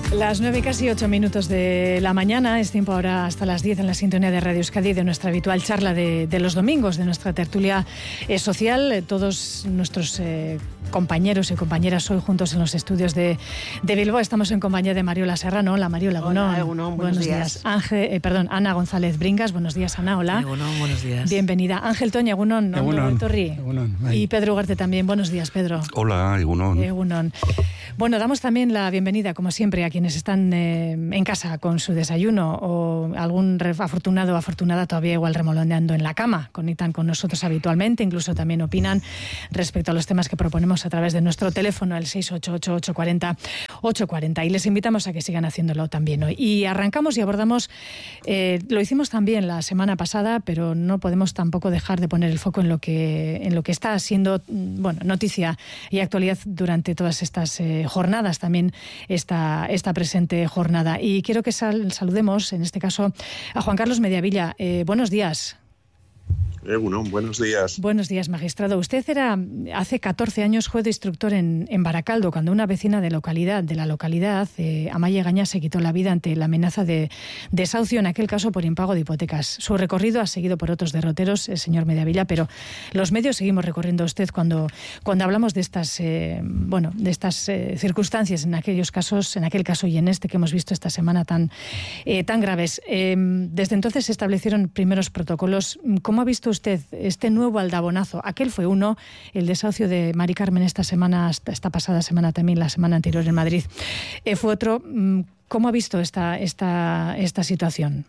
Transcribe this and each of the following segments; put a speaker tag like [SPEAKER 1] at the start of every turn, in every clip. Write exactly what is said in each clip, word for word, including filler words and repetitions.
[SPEAKER 1] Las nueve, casi ocho minutos de la mañana, es tiempo ahora hasta las diez en la sintonía de Radio Euskadi de nuestra habitual charla de, de los domingos, de nuestra tertulia eh, social. Eh, todos nuestros eh, compañeros y compañeras hoy juntos en los estudios de, de Bilbao. Estamos en compañía de Mariola Serrano. Hola, Mariola.
[SPEAKER 2] Hola, Egunon, buenos, buenos días.
[SPEAKER 1] días. Ángel, eh, perdón, Ana González Bringas. Buenos días, Ana. Hola.
[SPEAKER 3] Egunon, buenos días.
[SPEAKER 1] Bienvenida. Ángel Toña, Egunon.
[SPEAKER 4] Egunon.
[SPEAKER 1] Torri.
[SPEAKER 4] Egunon.
[SPEAKER 1] Y Pedro Ugarte también. Buenos días, Pedro.
[SPEAKER 5] Hola, Egunon.
[SPEAKER 1] Egunon. Bueno, damos también la bienvenida, como siempre, a quienes están eh, en casa con su desayuno o algún afortunado o afortunada todavía igual remoloneando en la cama. Conectan con nosotros habitualmente, incluso también opinan respecto a los temas que proponemos a través de nuestro teléfono, el seis ocho ocho, ocho cuatro cero, ocho cuatro cero. Y les invitamos a que sigan haciéndolo también hoy. Y arrancamos y abordamos, eh, lo hicimos también la semana pasada, pero no podemos tampoco dejar de poner el foco en lo que, en lo que está siendo, bueno, noticia y actualidad durante todas estas eh, jornadas, también esta, esta presente jornada. Y quiero que sal, saludemos, en este caso, a Juan Carlos Mediavilla. Eh, buenos días.
[SPEAKER 6] Egunon, buenos días.
[SPEAKER 1] Buenos días, magistrado. Usted era hace catorce años juez de instructor en, en Baracaldo, cuando una vecina de localidad, de la localidad, eh, Amaya Gaña, se quitó la vida ante la amenaza de desahucio, en aquel caso por impago de hipotecas. Su recorrido ha seguido por otros derroteros, eh, señor Mediavilla, pero los medios seguimos recorriendo a usted cuando, cuando hablamos de estas, eh, bueno, de estas eh, circunstancias en aquellos casos, en aquel caso y en este que hemos visto esta semana tan, eh, tan graves. Eh, desde entonces se establecieron primeros protocolos. ¿Cómo ha visto usted este nuevo aldabonazo? Aquel fue uno, el desahucio de Mari Carmen esta semana, esta pasada semana también, la semana anterior en Madrid. Eh, fue otro. ¿Cómo ha visto esta, esta, esta situación?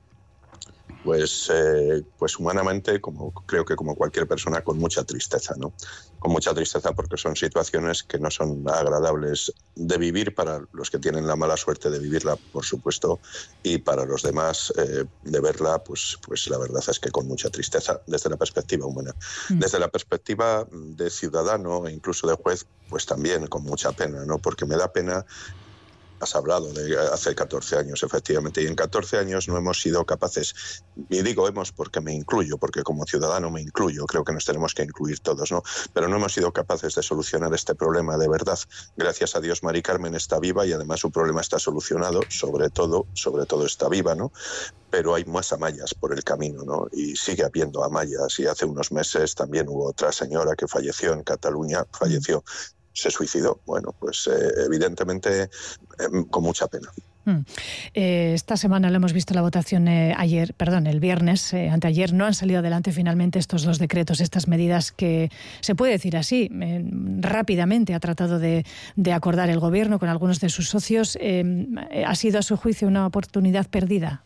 [SPEAKER 6] Pues, eh, pues humanamente, como creo que como cualquier persona, con mucha tristeza, ¿no? Con mucha tristeza porque son situaciones que no son agradables de vivir para los que tienen la mala suerte de vivirla, por supuesto, y para los demás eh, de verla, pues, pues la verdad es que con mucha tristeza desde la perspectiva humana. Mm. Desde la perspectiva de ciudadano e incluso de juez, pues también con mucha pena, ¿no? Porque me da pena. Has hablado de hace catorce años, efectivamente, y en catorce años no hemos sido capaces, y digo hemos porque me incluyo, porque como ciudadano me incluyo, creo que nos tenemos que incluir todos, ¿no? Pero no hemos sido capaces de solucionar este problema de verdad. Gracias a Dios, Mari Carmen está viva y además su problema está solucionado, sobre todo, sobre todo está viva, ¿no? Pero hay más Amayas por el camino, ¿no? Y sigue habiendo Amayas, y hace unos meses también hubo otra señora que falleció en Cataluña, falleció. Se suicidó. Bueno, pues eh, evidentemente eh, con mucha pena.
[SPEAKER 1] Mm. Eh, esta semana lo hemos visto la votación eh, ayer, perdón, el viernes, eh, anteayer, no han salido adelante finalmente estos dos decretos, estas medidas que, se puede decir así, eh, rápidamente ha tratado de, de acordar el gobierno con algunos de sus socios. Eh, ¿Ha sido a su juicio una oportunidad perdida?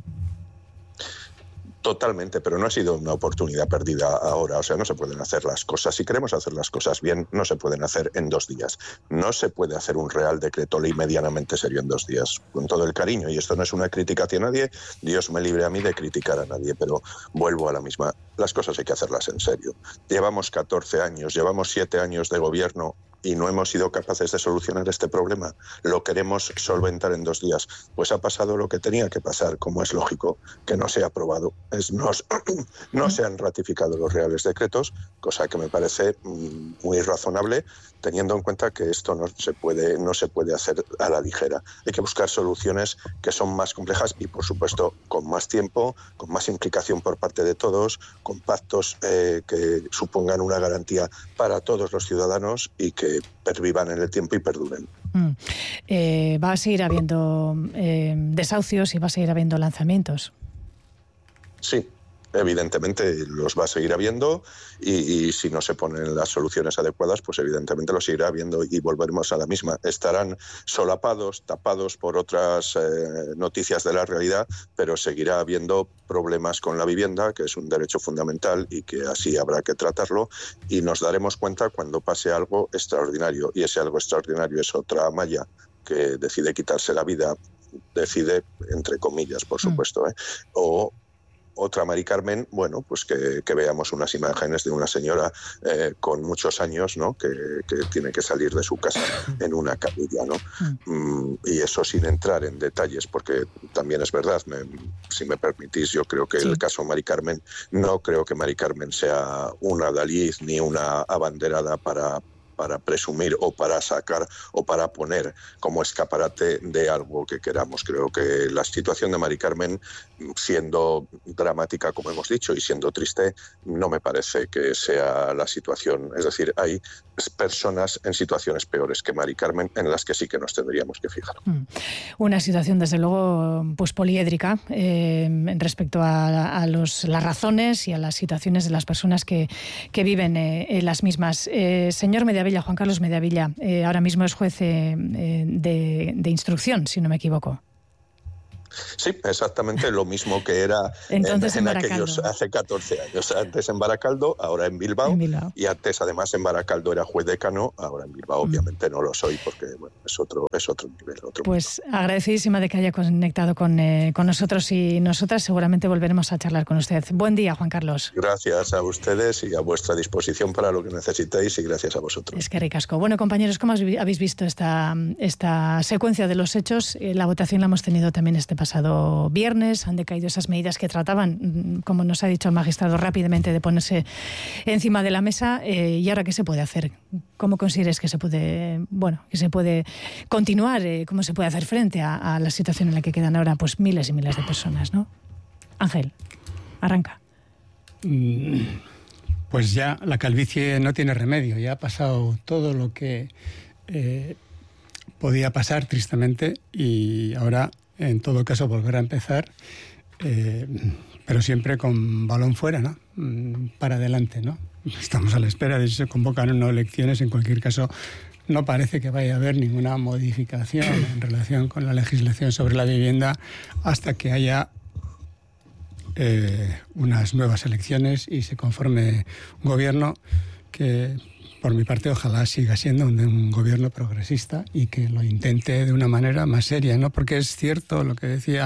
[SPEAKER 6] Totalmente, pero no ha sido una oportunidad perdida ahora. O sea, no se pueden hacer las cosas. Si queremos hacer las cosas bien, no se pueden hacer en dos días. No se puede hacer un real decreto ley medianamente serio en dos días. Con todo el cariño, y esto no es una crítica hacia nadie, Dios me libre a mí de criticar a nadie, pero vuelvo a la misma. Las cosas hay que hacerlas en serio. Llevamos catorce años, llevamos siete años de gobierno y no hemos sido capaces de solucionar este problema. Lo queremos solventar en dos días. Pues ha pasado lo que tenía que pasar, como es lógico, que no se ha aprobado. Es, no, no se han ratificado los reales decretos, cosa que me parece muy razonable, teniendo en cuenta que esto no se puede, no se puede hacer a la ligera. Hay que buscar soluciones que son más complejas y, por supuesto, con más tiempo, con más implicación por parte de todos, con pactos eh, que supongan una garantía para todos los ciudadanos y que pervivan en el tiempo y perduren.
[SPEAKER 1] Mm. Eh, ¿Va a seguir habiendo eh, desahucios y va a seguir habiendo lanzamientos?
[SPEAKER 6] Sí. Evidentemente los va a seguir habiendo y, y si no se ponen las soluciones adecuadas, pues evidentemente lo seguirá habiendo y volveremos a la misma. Estarán solapados, tapados por otras eh, noticias de la realidad, pero seguirá habiendo problemas con la vivienda, que es un derecho fundamental y que así habrá que tratarlo, y nos daremos cuenta cuando pase algo extraordinario, y ese algo extraordinario es otra Amaya que decide quitarse la vida, decide entre comillas, por supuesto, ¿eh? o otra Mari Carmen, bueno, pues que, que veamos unas imágenes de una señora eh, con muchos años, ¿no? Que, que tiene que salir de su casa en una camilla, ¿no? Mm, y eso sin entrar en detalles, porque también es verdad, me, si me permitís, yo creo que sí. El caso Mari Carmen, no creo que Mari Carmen sea una Dalí ni una abanderada para para presumir o para sacar o para poner como escaparate de algo que queramos. Creo que la situación de Mari Carmen, siendo dramática, como hemos dicho, y siendo triste, no me parece que sea la situación. Es decir, hay personas en situaciones peores que Mari Carmen en las que sí que nos tendríamos que fijar.
[SPEAKER 1] Una situación, desde luego, pues poliédrica eh, respecto a, a los, las razones y a las situaciones de las personas que, que viven eh, en las mismas. Eh, señor Mediavilla, Juan Carlos Mediavilla, eh, ahora mismo es juez eh, de, de instrucción, si no me equivoco.
[SPEAKER 6] Sí, exactamente lo mismo que era
[SPEAKER 1] Entonces,
[SPEAKER 6] en,
[SPEAKER 1] en
[SPEAKER 6] en aquellos hace catorce años. Antes en Baracaldo, ahora en Bilbao, en Bilbao. Y antes además en Baracaldo era juez decano, ahora en Bilbao mm. obviamente no lo soy porque bueno, es otro es otro nivel. Otro
[SPEAKER 1] pues mundo. Agradecidísima de que haya conectado con, eh, con nosotros y nosotras. Seguramente volveremos a charlar con usted. Buen día, Juan Carlos.
[SPEAKER 6] Gracias a ustedes y a vuestra disposición para lo que necesitéis y gracias a vosotros.
[SPEAKER 1] Es que ricasco. Bueno, compañeros, ¿cómo habéis visto esta, esta secuencia de los hechos? La votación la hemos tenido también este pasado viernes. Han decaído esas medidas que trataban, como nos ha dicho el magistrado, rápidamente de ponerse encima de la mesa. Eh, ¿Y ahora qué se puede hacer? ¿Cómo consideres que se puede, bueno, que se puede continuar? Eh, ¿Cómo se puede hacer frente a, a la situación en la que quedan ahora pues miles y miles de personas, ¿no? Ángel, arranca.
[SPEAKER 2] Pues ya la calvicie no tiene remedio. Ya ha pasado todo lo que eh, podía pasar, tristemente, y ahora, en todo caso, volver a empezar, eh, pero siempre con balón fuera, ¿no? Para adelante, ¿no? Estamos a la espera de si se convocan o no elecciones. En cualquier caso, no parece que vaya a haber ninguna modificación en relación con la legislación sobre la vivienda hasta que haya eh, unas nuevas elecciones y se conforme un gobierno que, por mi parte, ojalá siga siendo un, un gobierno progresista y que lo intente de una manera más seria, ¿no? Porque es cierto lo que decía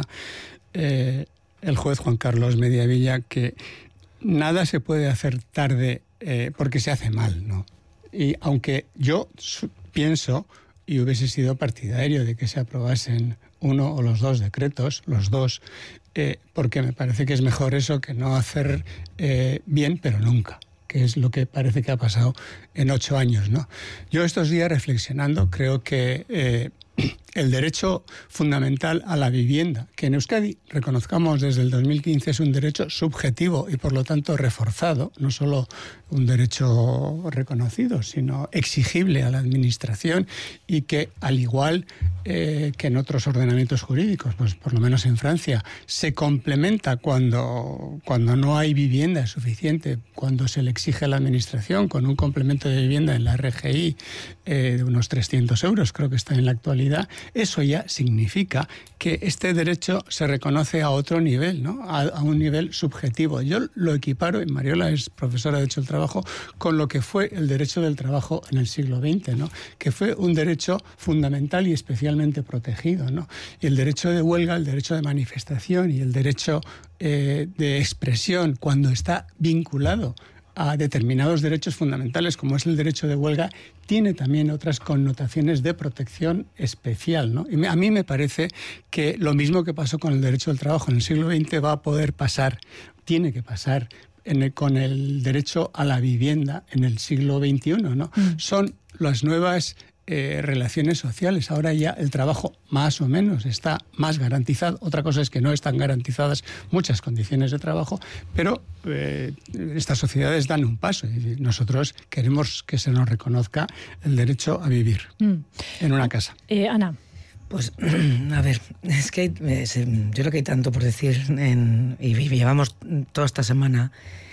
[SPEAKER 2] eh, el juez Juan Carlos Mediavilla, que nada se puede hacer tarde eh, porque se hace mal, ¿no? Y aunque yo pienso y hubiese sido partidario de que se aprobasen uno o los dos decretos, los dos, eh, porque me parece que es mejor eso que no hacer eh, bien, pero nunca, que es lo que parece que ha pasado en ocho años, ¿no? Yo estos días reflexionando creo que eh, el derecho fundamental a la vivienda, que en Euskadi, reconozcamos, desde el dos mil quince es un derecho subjetivo y por lo tanto reforzado, no solo un derecho reconocido, sino exigible a la administración y que, al igual eh, que en otros ordenamientos jurídicos, pues por lo menos en Francia, se complementa cuando, cuando no hay vivienda suficiente, cuando se le exige a la administración con un complemento de vivienda en la R G I eh, de unos trescientos euros, creo que está en la actualidad. Eso ya significa que este derecho se reconoce a otro nivel, ¿no? A, a un nivel subjetivo. Yo lo equiparo, y Mariola es profesora de Derecho del Trabajo, con lo que fue el derecho del trabajo en el siglo veinte, ¿no? Que fue un derecho fundamental y especialmente protegido, ¿no? Y el derecho de huelga, el derecho de manifestación y el derecho eh, de expresión, cuando está vinculado a determinados derechos fundamentales, como es el derecho de huelga, tiene también otras connotaciones de protección especial, ¿no? Y a mí me parece que lo mismo que pasó con el derecho del trabajo en el siglo veinte va a poder pasar, tiene que pasar en el, con el derecho a la vivienda en el siglo veintiuno, ¿no? Mm. Son las nuevas Eh, relaciones sociales. Ahora ya el trabajo más o menos está más garantizado. Otra cosa es que no están garantizadas muchas condiciones de trabajo, pero eh, estas sociedades dan un paso. Y nosotros queremos que se nos reconozca el derecho a vivir mm. en una casa.
[SPEAKER 1] Eh, Ana.
[SPEAKER 3] Pues, a ver, es que eh, yo creo que hay tanto por decir en, y llevamos toda esta semana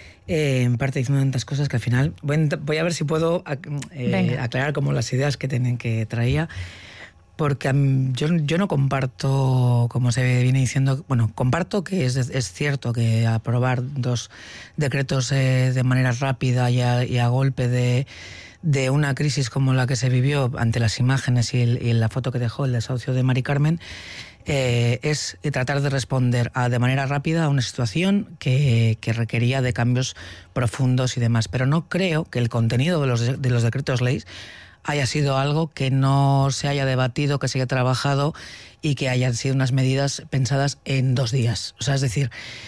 [SPEAKER 3] Eh, en parte diciendo tantas cosas que al final voy a, voy a ver si puedo eh, aclarar como las ideas que, ten, que traía, porque um, yo, yo no comparto, como se viene diciendo, bueno, comparto que es, es cierto que aprobar dos decretos eh, de manera rápida y a, y a golpe de, de una crisis como la que se vivió ante las imágenes y, el, y la foto que dejó el desahucio de Mari Carmen, Eh, es tratar de responder a, de manera rápida a una situación que, que requería de cambios profundos y demás. Pero no creo que el contenido de los, de los decretos leyes haya sido algo que no se haya debatido, que se haya trabajado y que hayan sido unas medidas pensadas en dos días. O sea, es decir,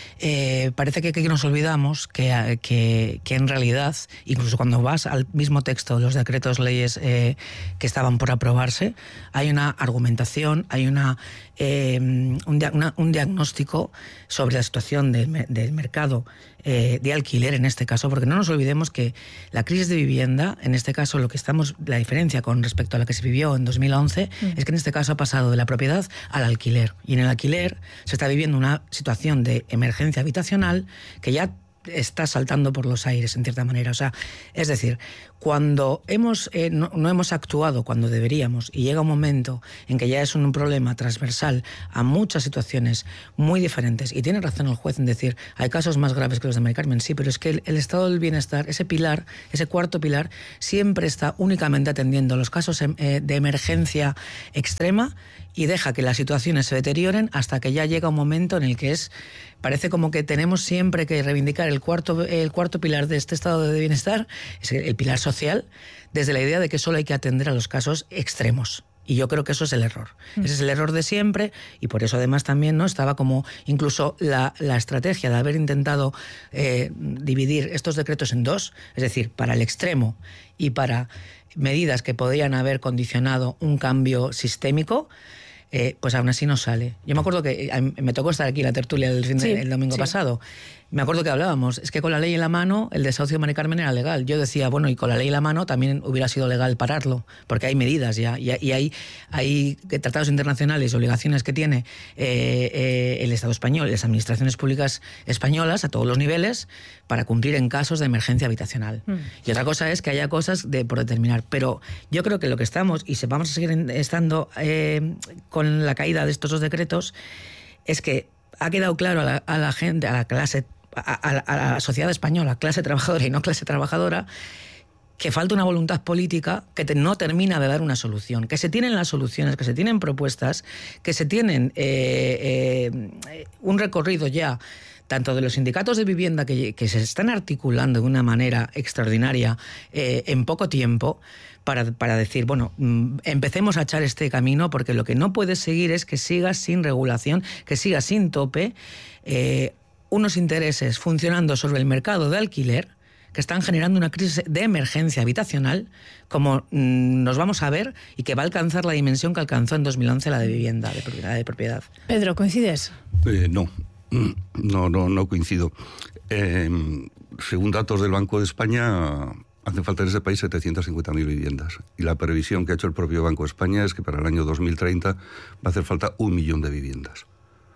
[SPEAKER 3] eh, parece que, que nos olvidamos que, que, que en realidad, incluso cuando vas al mismo texto de los decretos leyes eh, que estaban por aprobarse, hay una argumentación, hay una, eh, un, dia- una, un diagnóstico sobre la situación del, del mercado eh, de alquiler en este caso, porque no nos olvidemos que la crisis de vivienda, en este caso lo que estamos, la diferencia con respecto a la que se vivió en dos mil once, mm. es que en este caso ha pasado de la propiedad al alquiler. Y en el alquiler se está viviendo una situación de emergencia habitacional que ya está saltando por los aires, en cierta manera. O sea, es decir, cuando hemos eh, no, no hemos actuado cuando deberíamos y llega un momento en que ya es un problema transversal a muchas situaciones muy diferentes, y tiene razón el juez en decir, hay casos más graves que los de Mari Carmen, sí, pero es que el, el estado del bienestar, ese pilar, ese cuarto pilar, siempre está únicamente atendiendo los casos eh, de emergencia extrema y deja que las situaciones se deterioren hasta que ya llega un momento en el que es, parece como que tenemos siempre que reivindicar el cuarto, el cuarto pilar de este estado de bienestar, es el pilar social, desde la idea de que solo hay que atender a los casos extremos. Y yo creo que eso es el error. Mm. Ese es el error de siempre, y por eso además también no estaba como incluso la, la estrategia de haber intentado eh, dividir estos decretos en dos, es decir, para el extremo y para medidas que podrían haber condicionado un cambio sistémico. Eh, pues aún así no sale. Yo me acuerdo que eh, me tocó estar aquí en la tertulia el, fin de, sí, el domingo sí. pasado. Me acuerdo que hablábamos, es que con la ley en la mano el desahucio de Mari Carmen era legal. Yo decía, bueno, y con la ley en la mano también hubiera sido legal pararlo, porque hay medidas ya, y, y hay, hay tratados internacionales y obligaciones que tiene eh, eh, el Estado español y las administraciones públicas españolas a todos los niveles para cumplir en casos de emergencia habitacional. Mm. Y otra cosa es que haya cosas de, por determinar. Pero yo creo que lo que estamos, y se, vamos a seguir estando eh, con la caída de estos dos decretos, es que ha quedado claro a la, a la gente, a la clase, a, a, a la sociedad española, clase trabajadora y no clase trabajadora, que falta una voluntad política que te, no termina de dar una solución, que se tienen las soluciones, que se tienen propuestas, que se tienen eh, eh, un recorrido ya tanto de los sindicatos de vivienda que, que se están articulando de una manera extraordinaria eh, en poco tiempo, para, para decir, bueno, empecemos a echar este camino, porque lo que no puede seguir es que siga sin regulación, que siga sin tope, eh, unos intereses funcionando sobre el mercado de alquiler que están generando una crisis de emergencia habitacional, como mmm, nos vamos a ver, y que va a alcanzar la dimensión que alcanzó en dos mil once la de vivienda, de propiedad. De propiedad.
[SPEAKER 1] Pedro, ¿coincides?
[SPEAKER 4] Eh, no, no, no, no coincido. Eh, según datos del Banco de España, hacen falta en este país setecientas cincuenta mil viviendas. Y la previsión que ha hecho el propio Banco de España es que para el año dos mil treinta va a hacer falta un millón de viviendas.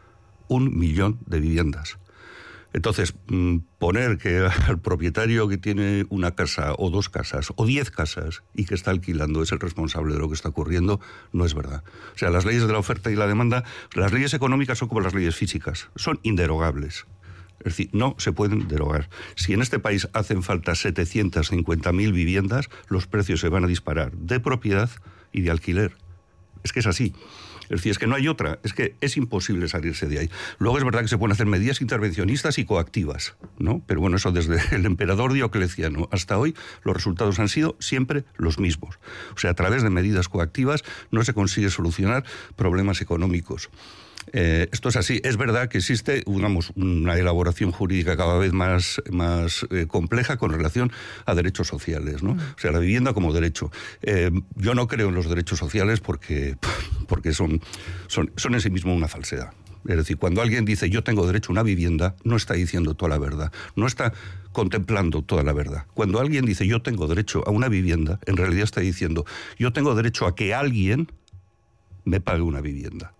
[SPEAKER 4] Un millón de viviendas. Entonces, poner que al propietario que tiene una casa o dos casas o diez casas y que está alquilando es el responsable de lo que está ocurriendo, no es verdad. O sea, las leyes de la oferta y la demanda, las leyes económicas son como las leyes físicas, son inderogables. Es decir, no se pueden derogar. Si en este país hacen falta setecientas cincuenta mil viviendas, los precios se van a disparar de propiedad y de alquiler. Es que es así. Es decir, es que no hay otra, es que es imposible salirse de ahí. Luego es verdad que se pueden hacer medidas intervencionistas y coactivas, ¿no? Pero bueno, eso desde el emperador Diocleciano hasta hoy, los resultados han sido siempre los mismos. O sea, a través de medidas coactivas no se consigue solucionar problemas económicos. Eh, esto es así. Es verdad que existe, digamos, una elaboración jurídica cada vez más, más eh, compleja con relación a derechos sociales, ¿no? O sea, la vivienda como derecho. Eh, yo no creo en los derechos sociales porque, porque son, son, son en sí mismo una falsedad. Es decir, cuando alguien dice yo tengo derecho a una vivienda, no está diciendo toda la verdad, no está contemplando toda la verdad. Cuando alguien dice yo tengo derecho a una vivienda, en realidad está diciendo yo tengo derecho a que alguien me pague una vivienda.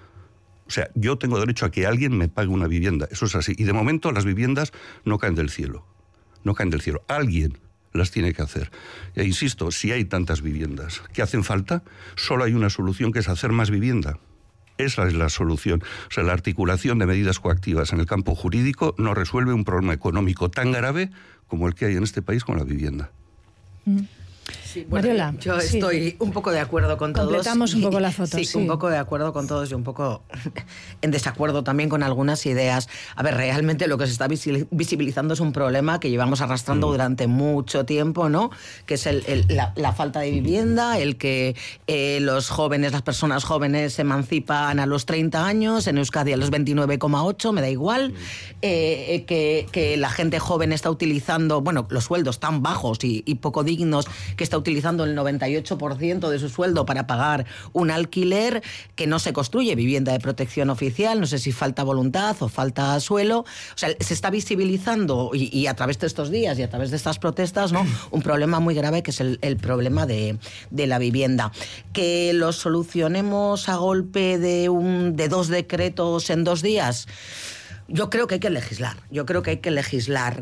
[SPEAKER 4] O sea, yo tengo derecho a que alguien me pague una vivienda. Eso es así. Y de momento las viviendas no caen del cielo. No caen del cielo. Alguien las tiene que hacer. E insisto, si hay tantas viviendas que hacen falta, solo hay una solución, que es hacer más vivienda. Esa es la solución. O sea, la articulación de medidas coactivas en el campo jurídico no resuelve un problema económico tan grave como el que hay en este país con la vivienda.
[SPEAKER 1] Mm.
[SPEAKER 3] Sí, bueno,
[SPEAKER 1] Mariola.
[SPEAKER 3] Yo
[SPEAKER 1] sí.
[SPEAKER 3] estoy un poco de acuerdo con todos.
[SPEAKER 1] Completamos un poco la foto.
[SPEAKER 3] Sí,
[SPEAKER 1] sí,
[SPEAKER 3] un poco de acuerdo con todos y un poco en desacuerdo también con algunas ideas. A ver, realmente lo que se está visibilizando es un problema que llevamos arrastrando mm. durante mucho tiempo, ¿no? Que es el, el, la, la falta de vivienda, el que eh, los jóvenes, las personas jóvenes se emancipan a los treinta años, en Euskadi a los veintinueve coma ocho, me da igual, mm. eh, que, que la gente joven está utilizando, bueno, los sueldos tan bajos y, y poco dignos, que está utilizando el noventa y ocho por ciento de su sueldo para pagar un alquiler, que no se construye vivienda de protección oficial, no sé si falta voluntad o falta suelo. O sea, se está visibilizando y, y a través de estos días y a través de estas protestas, ¿no?, un problema muy grave que es el, el problema de, de la vivienda. Que lo solucionemos a golpe de, un, de dos decretos en dos días, yo creo que hay que legislar, yo creo que hay que legislar,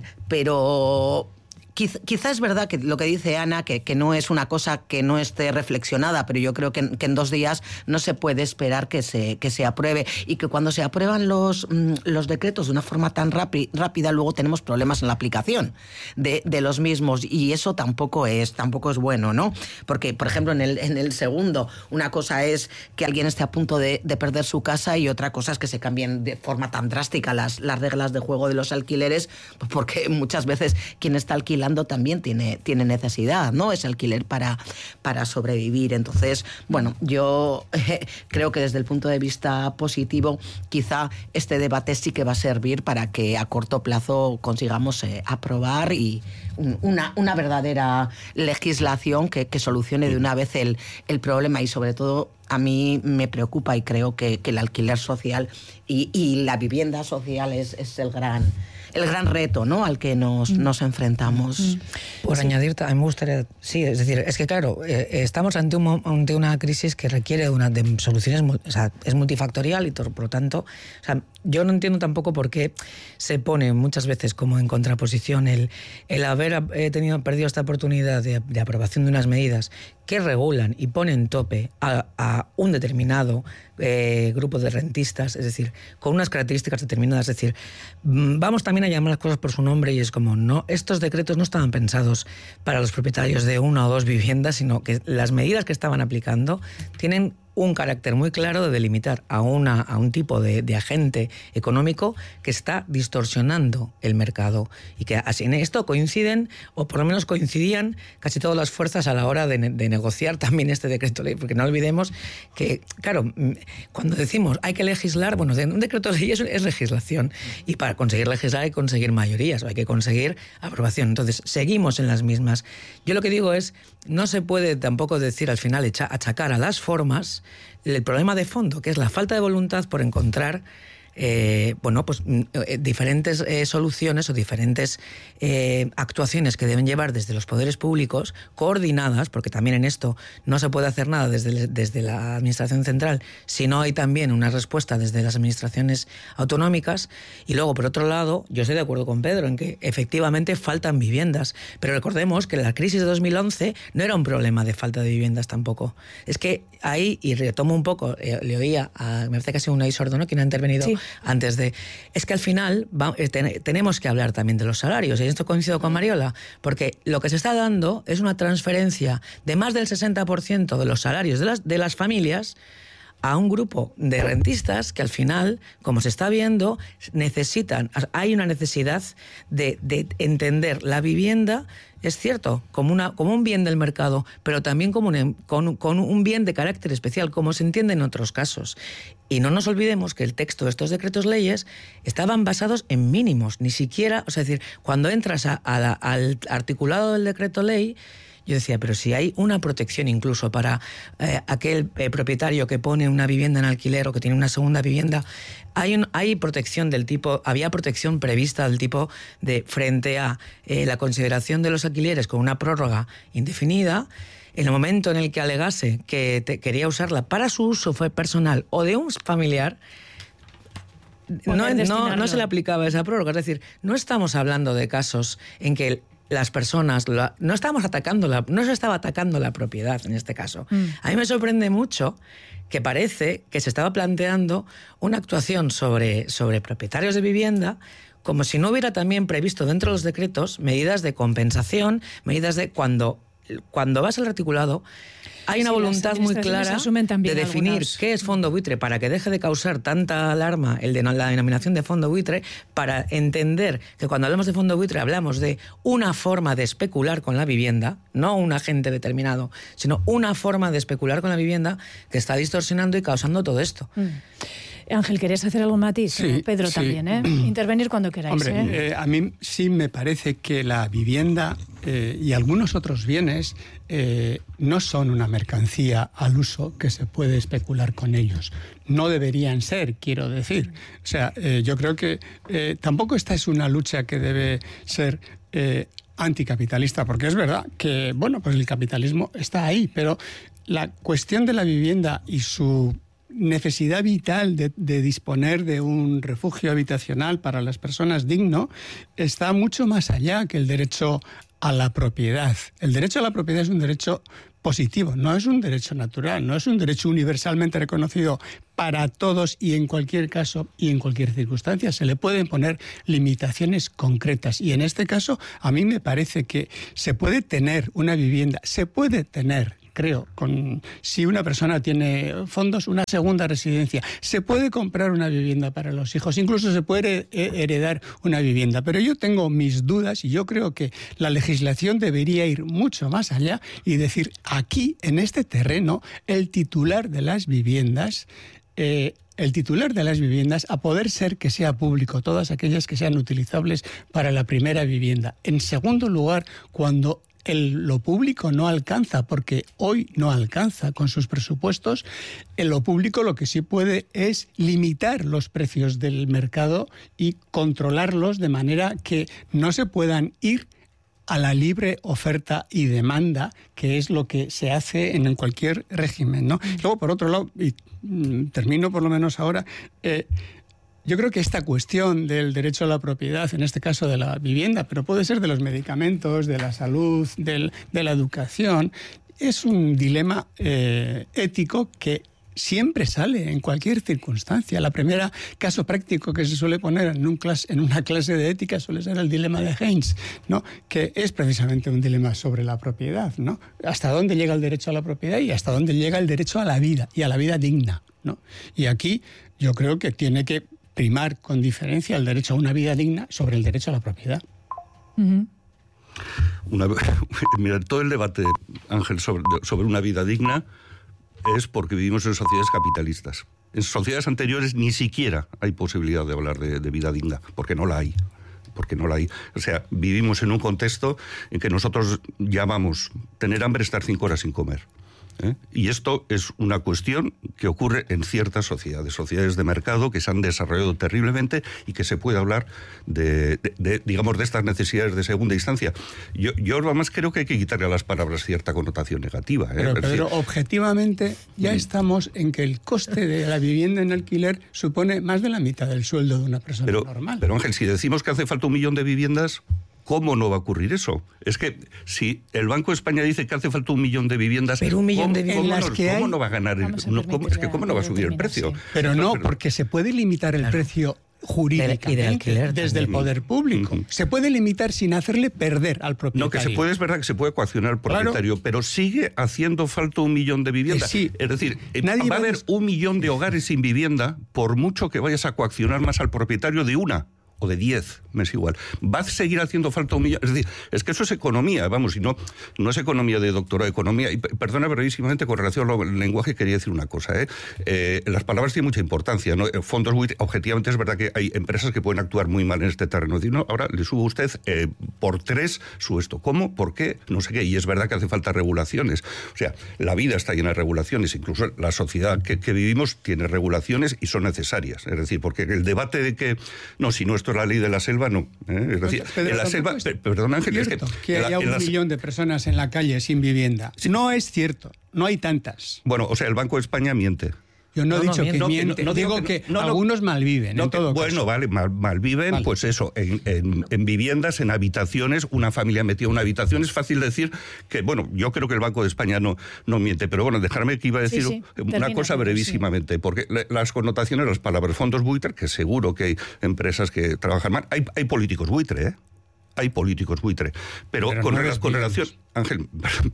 [SPEAKER 3] pero Quizá, quizá es verdad que lo que dice Ana, que, que no es una cosa que no esté reflexionada, pero yo creo que, que en dos días no se puede esperar que se, que se apruebe, y que cuando se aprueban los, los decretos de una forma tan rápida, rápida luego tenemos problemas en la aplicación de, de los mismos, y eso tampoco es, tampoco es bueno, ¿no? Porque, por ejemplo, en el, en el segundo, una cosa es que alguien esté a punto de, de perder su casa, y otra cosa es que se cambien de forma tan drástica las, las reglas de juego de los alquileres, porque muchas veces quien está alquilando también tiene, tiene necesidad, ¿no? Es alquiler para, para sobrevivir. Entonces, bueno, yo eh, creo que desde el punto de vista positivo, quizá este debate sí que va a servir para que a corto plazo consigamos eh, aprobar y un, una, una verdadera legislación que, que solucione de una vez el, el problema, y sobre todo a mí me preocupa, y creo que, que el alquiler social y, y la vivienda social es, es el gran... el gran reto, ¿no?, al que nos, mm. nos enfrentamos. Mm. Por sí. añadir, a mí me gustaría... Sí, es decir, es que claro, eh, estamos ante, un, ante una crisis que requiere una, de soluciones, o sea, es multifactorial, y por lo tanto, o sea, yo no entiendo tampoco por qué se pone muchas veces como en contraposición el, el haber eh, tenido, perdido esta oportunidad de, de aprobación de unas medidas que regulan y ponen tope a, a un determinado eh, grupo de rentistas, es decir, con unas características determinadas. Es decir, vamos también a llamar las cosas por su nombre, y es como, no, estos decretos no estaban pensados para los propietarios de una o dos viviendas, sino que las medidas que estaban aplicando tienen un carácter muy claro de delimitar a, una, a un tipo de, de agente económico que está distorsionando el mercado, y que así en esto coinciden, o por lo menos coincidían, casi todas las fuerzas a la hora de, de negociar también este decreto ley, porque no olvidemos que, claro, cuando decimos hay que legislar, bueno, un decreto ley es, es legislación, y para conseguir legislar hay que conseguir mayorías, o hay que conseguir aprobación. Entonces, seguimos en las mismas. Yo lo que digo es, no se puede tampoco decir al final, achacar a las formas el problema de fondo, que es la falta de voluntad por encontrar Eh, bueno, pues eh, diferentes eh, soluciones o diferentes eh, actuaciones que deben llevar desde los poderes públicos, coordinadas, porque también en esto no se puede hacer nada desde, desde la administración central, si no hay también una respuesta desde las administraciones autonómicas. Y luego, por otro lado, yo estoy de acuerdo con Pedro en que efectivamente faltan viviendas, pero recordemos que la crisis de dos mil once no era un problema de falta de viviendas tampoco. Es que ahí, y retomo un poco, eh, le oía a, me parece que ha sido Unai Sordo, ¿no?, quien ha intervenido. Sí. Antes de... Es que al final va, ten, tenemos que hablar también de los salarios, y en esto coincido con Mariola, porque lo que se está dando es una transferencia de más del sesenta por ciento de los salarios de las, de las familias a un grupo de rentistas que al final, como se está viendo, necesitan, hay una necesidad de, de entender la vivienda, es cierto, como, una, como un bien del mercado, pero también como un, con, con un bien de carácter especial, como se entiende en otros casos. Y no nos olvidemos que el texto de estos decretos leyes estaban basados en mínimos, ni siquiera, o sea, es decir, cuando entras a, a la, al articulado del decreto ley, yo decía, pero si hay una protección incluso para eh, aquel eh, propietario que pone una vivienda en alquiler o que tiene una segunda vivienda, hay, un, hay protección del tipo, había protección prevista del tipo de frente a eh, la consideración de los alquileres con una prórroga indefinida. En el momento en el que alegase que te, quería usarla para su uso fue personal o de un familiar, no, no, no se le aplicaba esa prórroga. Es decir, no estamos hablando de casos en que el, las personas, la, no estábamos atacando, la, no se estaba atacando la propiedad en este caso. Mm. A mí me sorprende mucho que parece que se estaba planteando una actuación sobre, sobre propietarios de vivienda como si no hubiera también previsto dentro de los decretos medidas de compensación, medidas de cuando cuando vas al articulado, hay una
[SPEAKER 1] sí,
[SPEAKER 3] voluntad muy clara de definir
[SPEAKER 1] algunos.
[SPEAKER 3] qué es fondo buitre para que deje de causar tanta alarma el de la denominación de fondo buitre, para entender que cuando hablamos de fondo buitre hablamos de una forma de especular con la vivienda, no un agente determinado, sino una forma de especular con la vivienda que está distorsionando y causando todo esto.
[SPEAKER 1] Mm. Ángel, ¿querés hacer algún matiz?
[SPEAKER 2] Sí,
[SPEAKER 1] Pedro
[SPEAKER 2] sí.
[SPEAKER 1] también, ¿eh? Intervenir cuando queráis.
[SPEAKER 2] Hombre,
[SPEAKER 1] ¿eh?
[SPEAKER 2] Eh, a mí sí me parece que la vivienda eh, y algunos otros bienes eh, no son una mercancía al uso que se puede especular con ellos. No deberían ser, quiero decir. O sea, eh, yo creo que eh, tampoco esta es una lucha que debe ser Eh, anticapitalista, porque es verdad que, bueno, pues el capitalismo está ahí, pero la cuestión de la vivienda y su necesidad vital de, de disponer de un refugio habitacional para las personas digno está mucho más allá que el derecho a la propiedad. El derecho a la propiedad es un derecho positivo, no es un derecho natural, no es un derecho universalmente reconocido para todos y en cualquier caso y en cualquier circunstancia. Se le pueden poner limitaciones concretas y en este caso a mí me parece que se puede tener una vivienda, se puede tener, creo, con, si una persona tiene fondos, una segunda residencia. Se puede comprar una vivienda para los hijos, incluso se puede heredar una vivienda. Pero yo tengo mis dudas y yo creo que la legislación debería ir mucho más allá y decir, aquí, en este terreno, el titular de las viviendas... Eh, el titular de las viviendas, a poder ser que sea público, todas aquellas que sean utilizables para la primera vivienda. En segundo lugar, cuando el, lo público no alcanza, porque hoy no alcanza con sus presupuestos, en lo público lo que sí puede es limitar los precios del mercado y controlarlos de manera que no se puedan ir a la libre oferta y demanda, que es lo que se hace en cualquier régimen, ¿no? Luego, por otro lado, y mm, termino por lo menos ahora, eh, yo creo que esta cuestión del derecho a la propiedad, en este caso de la vivienda, pero puede ser de los medicamentos, de la salud, del, de la educación, es un dilema eh, ético que siempre sale en cualquier circunstancia. La primera caso práctico que se suele poner en, un clase, en una clase de ética suele ser el dilema de Haynes, ¿no? Que es precisamente un dilema sobre la propiedad, ¿no? Hasta dónde llega el derecho a la propiedad y hasta dónde llega el derecho a la vida y a la vida digna, ¿no? Y aquí yo creo que tiene que primar con diferencia el derecho a una vida digna sobre el derecho a la propiedad.
[SPEAKER 1] Uh-huh.
[SPEAKER 4] Una, mira, todo el debate, Ángel, sobre, sobre una vida digna es porque vivimos en sociedades capitalistas. En sociedades anteriores ni siquiera hay posibilidad de hablar de, de vida digna, porque no la hay. Porque no la hay. O sea, vivimos en un contexto en que nosotros llamamos tener hambre estar cinco horas sin comer. ¿Eh? Y esto es una cuestión que ocurre en ciertas sociedades, sociedades de mercado que se han desarrollado terriblemente y que se puede hablar de, de, de digamos, de estas necesidades de segunda instancia. Yo, yo además creo que hay que quitarle a las palabras cierta connotación negativa. ¿eh?
[SPEAKER 2] Pero, Pedro, sí. Objetivamente ya mm. estamos en que el coste de la vivienda en alquiler supone más de la mitad del sueldo de una persona
[SPEAKER 4] pero,
[SPEAKER 2] normal.
[SPEAKER 4] Pero Ángel, si decimos que hace falta un millón de viviendas, ¿cómo no va a ocurrir eso? Es que si el Banco de España dice que hace falta un millón de viviendas,
[SPEAKER 3] pero un millón
[SPEAKER 4] ¿cómo,
[SPEAKER 3] de viviendas
[SPEAKER 4] ¿cómo, no,
[SPEAKER 2] que
[SPEAKER 4] ¿cómo
[SPEAKER 2] hay,
[SPEAKER 4] no va a ganar? El,
[SPEAKER 1] a
[SPEAKER 4] no, ¿cómo, es que ¿cómo no va a subir el precio?
[SPEAKER 1] Sí.
[SPEAKER 2] Pero no, porque se puede limitar el claro. precio jurídicamente
[SPEAKER 3] y de alquiler
[SPEAKER 2] desde el poder público. Uh-huh. Se puede limitar sin hacerle perder al propietario.
[SPEAKER 4] No, que se puede, es verdad que se puede coaccionar al propietario, claro. pero sigue haciendo falta un millón de viviendas.
[SPEAKER 2] Sí.
[SPEAKER 4] Es decir,
[SPEAKER 2] Nadie
[SPEAKER 4] va a haber un millón de hogares sin vivienda por mucho que vayas a coaccionar más al propietario de una o de diez, me es igual. Va a seguir haciendo falta un millón. Es decir, es que eso es economía, vamos, y no, no es economía de doctorado, economía. Y perdona brevísimamente, con relación al lenguaje, quería decir una cosa. ¿eh? Eh, las palabras tienen mucha importancia, ¿no? Fondos, objetivamente, es verdad que hay empresas que pueden actuar muy mal en este terreno. Decir, no, ahora le subo a usted eh, por tres su esto. ¿Cómo? ¿Por qué? No sé qué. Y es verdad que hace falta regulaciones. O sea, la vida está llena de regulaciones. Incluso la sociedad que, que vivimos tiene regulaciones y son necesarias. Es decir, porque el debate de que, no, si no esto es la ley de la selva, no. ¿eh? Es decir,
[SPEAKER 2] Pedro,
[SPEAKER 4] en la selva,
[SPEAKER 2] es
[SPEAKER 4] perdón Ángel, es que,
[SPEAKER 2] que haya un las... millón de personas en la calle sin vivienda. Sí. No es cierto, no hay tantas.
[SPEAKER 4] Bueno, o sea, el Banco de España miente.
[SPEAKER 2] Yo no, no he dicho no, que no, miente, no, no digo que, que no, algunos malviven, en
[SPEAKER 4] que,
[SPEAKER 2] todo
[SPEAKER 4] bueno,
[SPEAKER 2] caso.
[SPEAKER 4] vale, mal, malviven, vale. Pues eso, en, en, en viviendas, en habitaciones, una familia metida en una habitación, es fácil decir que, bueno, yo creo que el Banco de España no, no miente, pero bueno, dejarme que iba a decir sí, sí. una Termina, cosa brevísimamente, sí. porque las connotaciones, las palabras fondos buitre, que seguro que hay empresas que trabajan mal, hay, hay políticos buitre, ¿eh? hay políticos buitre. Pero,
[SPEAKER 2] Pero
[SPEAKER 4] con,
[SPEAKER 2] no
[SPEAKER 4] rela- con relación... Ángel,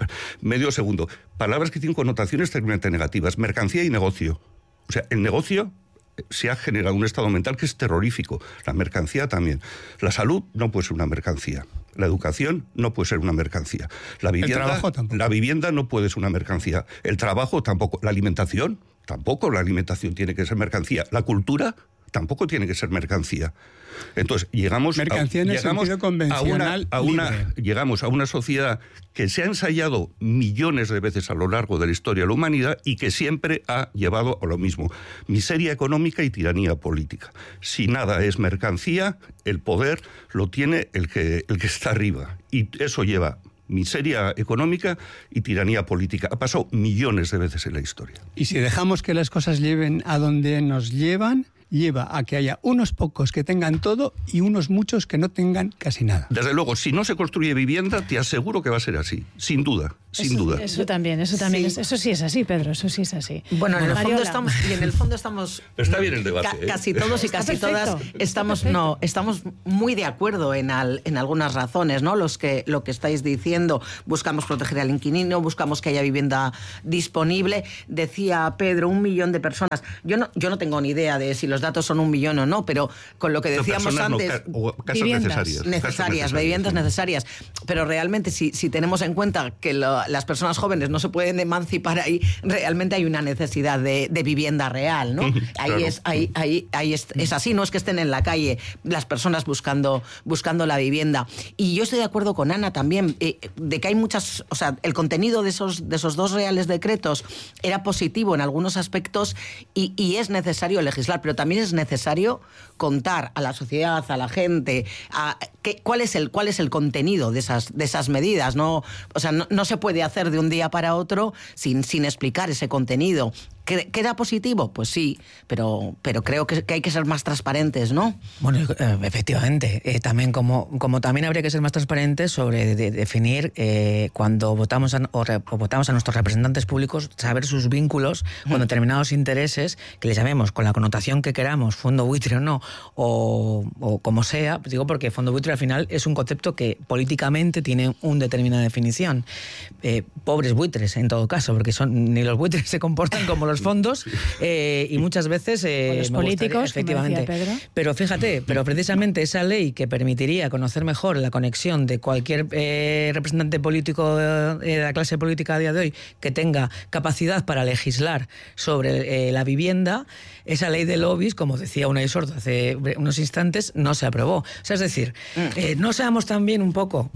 [SPEAKER 4] medio segundo. Palabras que tienen connotaciones tremendamente negativas. Mercancía y negocio. O sea, el negocio se ha generado un estado mental que es terrorífico. La mercancía también. La salud no puede ser una mercancía. La educación no puede ser una mercancía. La vivienda,
[SPEAKER 2] El trabajo tampoco.
[SPEAKER 4] La vivienda no puede ser una mercancía. El trabajo tampoco. La alimentación tampoco. La alimentación tiene que ser mercancía. La cultura tampoco tiene que ser mercancía. Entonces, llegamos,
[SPEAKER 2] mercancía
[SPEAKER 4] a,
[SPEAKER 2] en el
[SPEAKER 4] llegamos
[SPEAKER 2] sentido convencional,
[SPEAKER 4] a, una, a, una,
[SPEAKER 2] libre.
[SPEAKER 4] llegamos a una sociedad que se ha ensayado millones de veces a lo largo de la historia de la humanidad y que siempre ha llevado a lo mismo: miseria económica y tiranía política. Si nada es mercancía, el poder lo tiene el que, el que está arriba. Y eso lleva miseria económica y tiranía política. Ha pasado millones de veces en la historia.
[SPEAKER 2] Y si dejamos que las cosas lleven a donde nos llevan, lleva a que haya unos pocos que tengan todo y unos muchos que no tengan casi nada.
[SPEAKER 4] Desde luego, si no se construye vivienda, te aseguro que va a ser así, sin duda, sin
[SPEAKER 1] eso,
[SPEAKER 4] duda.
[SPEAKER 1] Eso también, eso también,
[SPEAKER 3] Sí.
[SPEAKER 1] es, eso sí es así, Pedro, eso sí es así.
[SPEAKER 3] Bueno, en el fondo
[SPEAKER 1] Mariola.
[SPEAKER 3] estamos, y en el fondo estamos
[SPEAKER 4] Está bien el debate,
[SPEAKER 3] ca-
[SPEAKER 4] ¿eh?
[SPEAKER 3] casi todos y
[SPEAKER 1] Está
[SPEAKER 3] casi
[SPEAKER 1] perfecto,
[SPEAKER 3] todas
[SPEAKER 1] está
[SPEAKER 3] estamos
[SPEAKER 1] perfecto.
[SPEAKER 3] no, estamos muy de acuerdo en al- en algunas razones, ¿no? Los que lo que estáis diciendo, buscamos proteger al inquilino, buscamos que haya vivienda disponible. Decía Pedro, un millón de personas. Yo no yo no tengo ni idea de si los datos son un millón o no, pero con lo que
[SPEAKER 4] No,
[SPEAKER 3] decíamos
[SPEAKER 4] personas no,
[SPEAKER 3] antes,
[SPEAKER 4] ca- o casas
[SPEAKER 1] viviendas
[SPEAKER 4] necesarias. casas
[SPEAKER 3] necesarias, viviendas necesarias. Pero realmente, si, si tenemos en cuenta que lo- las personas jóvenes no se pueden emancipar ahí, realmente hay una necesidad de, de vivienda real, ¿no? Ahí,
[SPEAKER 4] Claro.
[SPEAKER 3] es, ahí, ahí, ahí es, es así, no es que estén en la calle las personas buscando, buscando la vivienda. Y yo estoy de acuerdo con Ana también, eh, de que hay muchas, o sea, el contenido de esos, de esos dos reales decretos era positivo en algunos aspectos y, y es necesario legislar, pero también es necesario contar a la sociedad, a la gente, a qué, cuál es el cuál es el contenido de esas de esas medidas, no, o sea, no, no se puede hacer de un día para otro sin sin explicar ese contenido. ¿Queda positivo? Pues sí, pero, pero creo que, que hay que ser más transparentes, ¿no?
[SPEAKER 5] Bueno, eh, efectivamente. Eh, también como, como también habría que ser más transparentes sobre de, de definir eh, cuando votamos a, o, re, o votamos a nuestros representantes públicos, saber sus vínculos con determinados intereses, que les llamemos con la connotación que queramos, fondo buitre o no, o, o como sea. Digo porque fondo buitre al final es un concepto que políticamente tiene una determinada definición. Eh, pobres buitres, en todo caso, porque son ni los buitres se comportan como los fondos eh, y muchas veces eh,
[SPEAKER 1] O los
[SPEAKER 5] me
[SPEAKER 1] políticos,
[SPEAKER 5] gustaría,
[SPEAKER 1] como decía
[SPEAKER 5] efectivamente.
[SPEAKER 1] Pedro.
[SPEAKER 5] Pero fíjate, pero precisamente esa ley que permitiría conocer mejor la conexión de cualquier eh, representante político eh, de la clase política a día de hoy que tenga capacidad para legislar sobre eh, la vivienda, esa ley de lobbies, como decía Unai Sordo hace unos instantes, no se aprobó. O sea, es decir, eh, no seamos también un poco...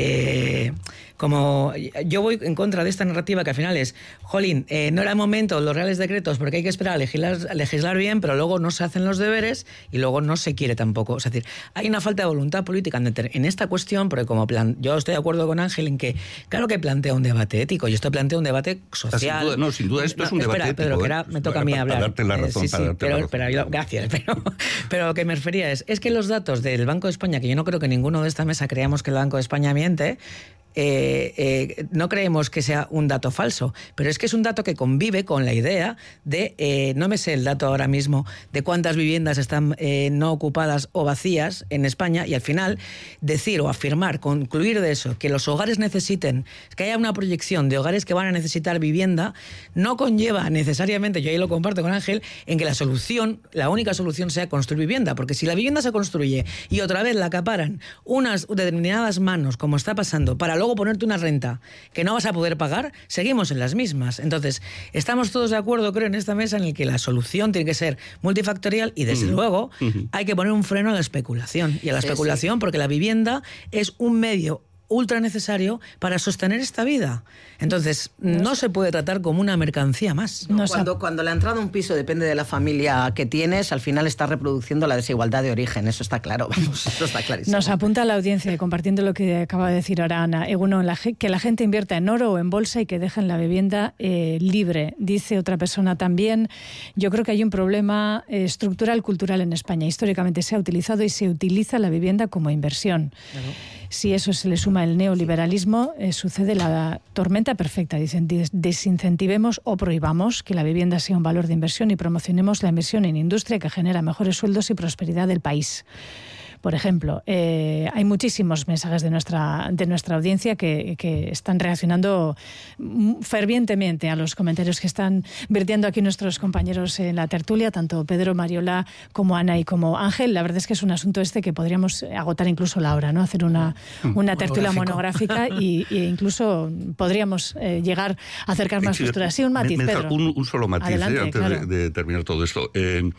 [SPEAKER 5] Eh, como yo voy en contra de esta narrativa que al final es, jolín, eh, no era el momento los reales decretos porque hay que esperar a legislar, a legislar bien, pero luego no se hacen los deberes y luego no se quiere tampoco. Es decir, hay una falta de voluntad política en, en esta cuestión, porque como plan, yo estoy de acuerdo con Ángel en que, claro que plantea un debate ético y esto plantea un debate social.
[SPEAKER 4] Sin duda, no, sin duda esto
[SPEAKER 5] no,
[SPEAKER 4] es un
[SPEAKER 5] espera,
[SPEAKER 4] debate
[SPEAKER 5] Pedro,
[SPEAKER 4] ético.
[SPEAKER 5] que era,
[SPEAKER 4] ¿eh?
[SPEAKER 5] me toca a mí
[SPEAKER 4] para,
[SPEAKER 5] hablar.
[SPEAKER 4] Para darte la razón,
[SPEAKER 5] Eh, sí,
[SPEAKER 4] para
[SPEAKER 5] sí,
[SPEAKER 4] darte
[SPEAKER 5] pero,
[SPEAKER 4] la razón.
[SPEAKER 5] pero yo- gracias, pero, pero lo que me refería es, es que los datos del Banco de España, que yo no creo que ninguno de esta mesa creamos que el Banco de España miente, Eh, eh, no creemos que sea un dato falso, pero es que es un dato que convive con la idea de, eh, no me sé el dato ahora mismo, de cuántas viviendas están eh, no ocupadas o vacías en España, y al final decir o afirmar, concluir de eso, que los hogares necesiten, que haya una proyección de hogares que van a necesitar vivienda, no conlleva necesariamente, yo ahí lo comparto con Ángel, en que la solución, la única solución sea construir vivienda, porque si la vivienda se construye y otra vez la acaparan unas determinadas manos, como está pasando, para luego ponerte una renta que no vas a poder pagar, seguimos en las mismas. Entonces, estamos todos de acuerdo, creo, en esta mesa en el que la solución tiene que ser multifactorial y, desde uh-huh. luego, uh-huh. hay que poner un freno a la especulación. Y a la sí, especulación, sí. porque la vivienda es un medio ultra necesario para sostener esta vida. Entonces, no, no se puede tratar como una mercancía más.
[SPEAKER 3] No, cuando, cuando la entrada a un piso depende de la familia que tienes, al final estás reproduciendo la desigualdad de origen. Eso está claro, vamos, eso está clarísimo.
[SPEAKER 1] Nos apunta la audiencia, compartiendo lo que acaba de decir ahora Ana, eh, bueno, la, que la gente invierta en oro o en bolsa y que dejen la vivienda eh, libre. Dice otra persona también, yo creo que hay un problema eh, estructural, cultural en España. Históricamente se ha utilizado y se utiliza la vivienda como inversión. Claro. Si eso se le suma el neoliberalismo, eh, sucede la tormenta perfecta. Dicen, desincentivemos o prohibamos que la vivienda sea un valor de inversión y promocionemos la inversión en industria que genera mejores sueldos y prosperidad del país. Por ejemplo, eh, hay muchísimos mensajes de nuestra, de nuestra audiencia que, que están reaccionando fervientemente a los comentarios que están vertiendo aquí nuestros compañeros en la tertulia, tanto Pedro, Mariola, como Ana y como Ángel. La verdad es que es un asunto este que podríamos agotar incluso la hora, ¿no? Hacer una, una tertulia monográfica y, y incluso podríamos eh, llegar a acercar más posturas. Sí, un matiz,
[SPEAKER 4] me, me
[SPEAKER 1] Pedro.
[SPEAKER 4] Un, un solo matiz,
[SPEAKER 1] Adelante,
[SPEAKER 4] eh, antes
[SPEAKER 1] claro.
[SPEAKER 4] de, de terminar todo esto. Eh,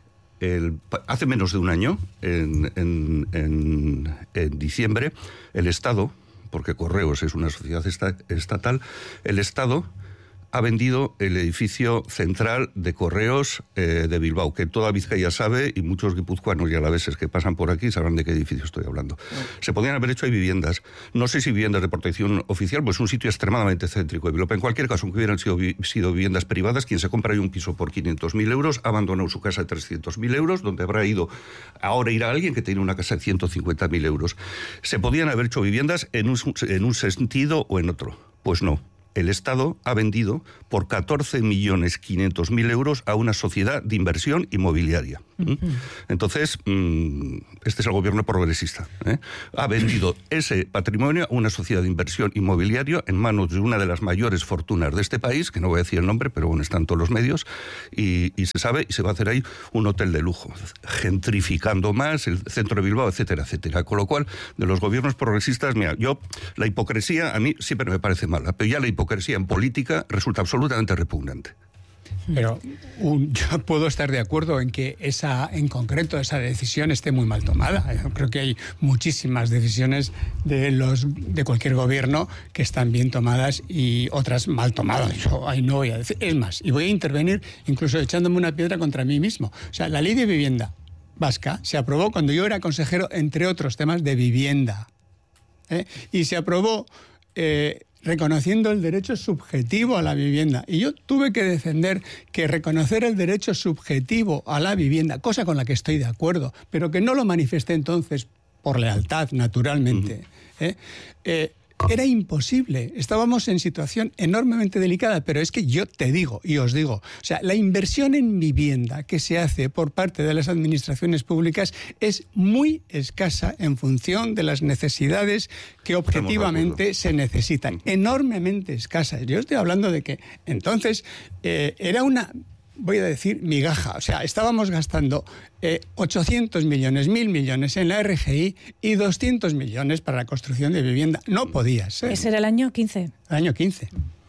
[SPEAKER 4] el, hace menos de un año, en, en, en, en diciembre, el Estado, porque Correos es una sociedad esta, estatal, el Estado ha vendido el edificio central de Correos eh, de Bilbao, que toda Vizcaya sabe, y muchos guipuzcoanos y alaveses que pasan por aquí sabrán de qué edificio estoy hablando. Se podían haber hecho ahí viviendas, no sé si viviendas de protección oficial, pues un sitio extremadamente céntrico de Bilbao. En cualquier caso, aunque hubieran sido, sido viviendas privadas, quien se compra ahí un piso por quinientos mil euros, ha abandonado su casa de trescientos mil euros, donde habrá ido, ahora irá alguien que tiene una casa de ciento cincuenta mil euros. Se podían haber hecho viviendas en un, en un sentido o en otro. Pues no. El Estado ha vendido por catorce millones quinientos mil euros a una sociedad de inversión inmobiliaria. ¿Mm? Entonces, este es el gobierno progresista. ¿eh? Ha vendido ese patrimonio a una sociedad de inversión inmobiliaria en manos de una de las mayores fortunas de este país, que no voy a decir el nombre, pero bueno, están todos los medios, y, y se sabe, y se va a hacer ahí un hotel de lujo, gentrificando más el centro de Bilbao, etcétera, etcétera. Con lo cual, de los gobiernos progresistas, mira, yo, la hipocresía a mí siempre me parece mala, pero ya la hipocresía en política resulta absolutamente repugnante.
[SPEAKER 2] Pero un, yo puedo estar de acuerdo en que esa, en concreto, esa decisión esté muy mal tomada. Yo creo que hay muchísimas decisiones de los de cualquier gobierno que están bien tomadas y otras mal tomadas. Yo ahí no voy a decir. Es más, y voy a intervenir incluso echándome una piedra contra mí mismo. O sea, la ley de vivienda vasca se aprobó cuando yo era consejero, entre otros temas de vivienda. ¿eh? Y se aprobó Eh, reconociendo el derecho subjetivo a la vivienda. Y yo tuve que defender que reconocer el derecho subjetivo a la vivienda, cosa con la que estoy de acuerdo, pero que no lo manifesté entonces por lealtad, naturalmente, ¿eh? Eh, era imposible. Estábamos en situación enormemente delicada, pero es que yo te digo y os digo, o sea, la inversión en vivienda que se hace por parte de las administraciones públicas es muy escasa en función de las necesidades que objetivamente se necesitan. Enormemente escasa. Yo estoy hablando de que entonces eh, era una... voy a decir migaja, o sea, estábamos gastando eh, ochocientos millones, mil millones en la R G I y doscientos millones para la construcción de vivienda. No podía ser.
[SPEAKER 1] ¿Ese era el año quince?
[SPEAKER 2] El año quince.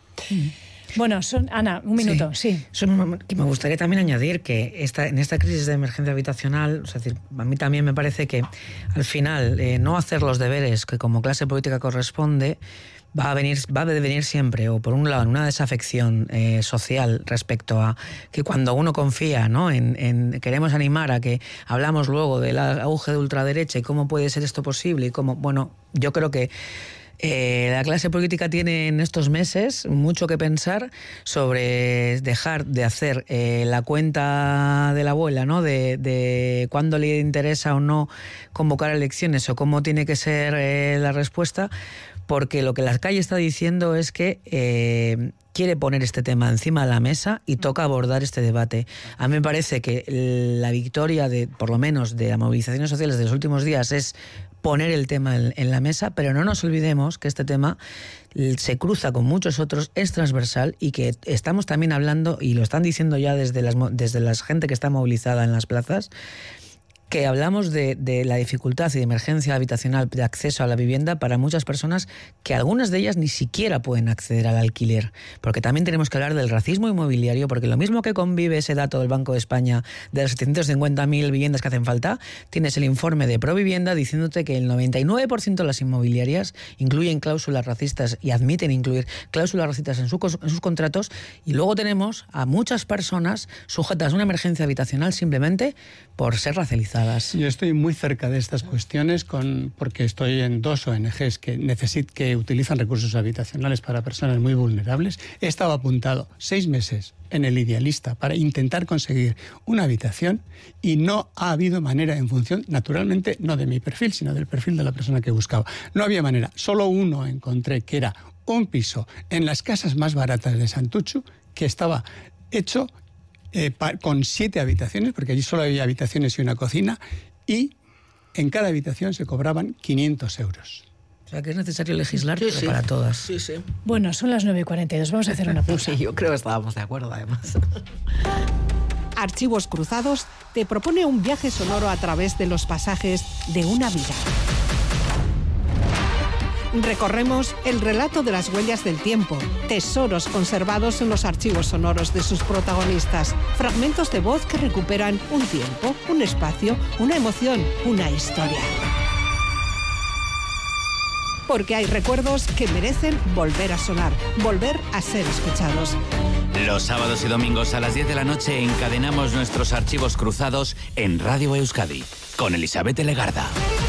[SPEAKER 1] Bueno, son, Ana, un minuto, sí. sí.
[SPEAKER 5] Son, que me gustaría también añadir que esta, en esta crisis de emergencia habitacional, o sea, es decir, a mí también me parece que al final eh, no hacer los deberes que como clase política corresponde va a venir, va a venir siempre, o por un lado, una desafección eh, social respecto a que cuando uno confía, ¿no? en, en queremos animar a que hablamos luego del auge de ultraderecha y cómo puede ser esto posible y cómo, bueno, yo creo que Eh, la clase política tiene en estos meses mucho que pensar sobre dejar de hacer eh, la cuenta de la abuela, ¿no? De, de cuándo le interesa o no convocar elecciones o cómo tiene que ser eh, la respuesta, porque lo que la calle está diciendo es que eh, quiere poner este tema encima de la mesa y toca abordar este debate. A mí me parece que la victoria, de, por lo menos, de las movilizaciones sociales de los últimos días es poner el tema en, en la mesa, pero no nos olvidemos que este tema se cruza con muchos otros, es transversal y que estamos también hablando, y lo están diciendo ya desde las, desde la gente que está movilizada en las plazas, que hablamos de, de la dificultad y de emergencia habitacional de acceso a la vivienda para muchas personas que algunas de ellas ni siquiera pueden acceder al alquiler. Porque también tenemos que hablar del racismo inmobiliario, porque lo mismo que convive ese dato del Banco de España de las setecientos cincuenta mil viviendas que hacen falta, tienes el informe de Provivienda diciéndote que el noventa y nueve por ciento de las inmobiliarias incluyen cláusulas racistas y admiten incluir cláusulas racistas en, su, en sus contratos, y luego tenemos a muchas personas sujetas a una emergencia habitacional simplemente por ser racializadas.
[SPEAKER 2] Yo estoy muy cerca de estas cuestiones con, porque estoy en dos O N Ges que, necesit, que utilizan recursos habitacionales para personas muy vulnerables. He estado apuntado seis meses en el Idealista para intentar conseguir una habitación y no ha habido manera, en función, naturalmente, no de mi perfil, sino del perfil de la persona que buscaba. No había manera. Solo uno encontré, que era un piso en las casas más baratas de Santuchu, que estaba hecho Eh, pa, con siete habitaciones, porque allí solo había habitaciones y una cocina, y en cada habitación se cobraban quinientos euros.
[SPEAKER 3] O sea, que es necesario legislar
[SPEAKER 5] sí, sí.
[SPEAKER 3] para todas.
[SPEAKER 5] Sí, sí.
[SPEAKER 1] Bueno, son las nueve y cuarenta y dos, vamos a hacer una pausa.
[SPEAKER 5] Sí, yo creo que estábamos de acuerdo, además.
[SPEAKER 7] Archivos Cruzados te propone un viaje sonoro a través de los pasajes de una vida. Recorremos el relato de las huellas del tiempo, tesoros conservados en los archivos sonoros de sus protagonistas, fragmentos de voz que recuperan un tiempo, un espacio, una emoción, una historia. Porque hay recuerdos que merecen volver a sonar, volver a ser escuchados.
[SPEAKER 8] Los sábados y domingos a las diez de la noche encadenamos nuestros archivos cruzados en Radio Euskadi, con Elizabeth Legarda.